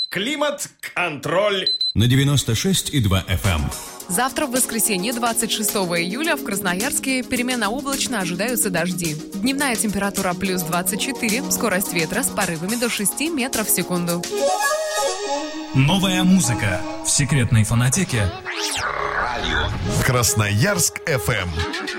Климат-контроль на 96,2 FM. Завтра, в воскресенье, 26 июля, в Красноярске переменно облачно, ожидаются дожди. Дневная температура плюс 24, скорость ветра с порывами до 6 метров в секунду. Новая музыка в секретной фонотеке. Красноярск FM.